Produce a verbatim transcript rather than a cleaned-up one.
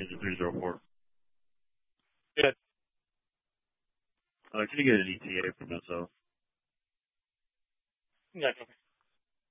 Engine three zero four. Good. Uh, can you get an E T A from S O? Yeah, okay.